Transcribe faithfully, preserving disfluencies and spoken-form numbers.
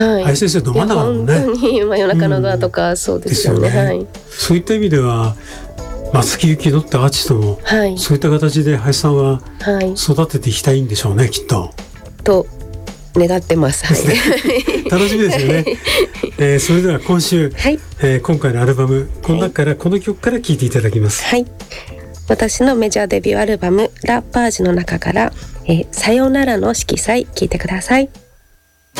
はい、 林先生ど真ん中だもんね。 本当に真夜中のドアとか、うん、そうですよね。 ですよね、 はい、 そういった意味では松木幸乃ってアーティストも、はい、そういった形で林さんは育てていきたいんでしょうね、きっと。 と願ってます。はい、 楽しみですよね。えー、それでは今週、はい、えー、今回のアルバムこの中から、はい、この曲から聴いていただきます。 はい、私のメジャーデビューアルバムラ・パージュの中から、えー、さよならの色彩聴いてください。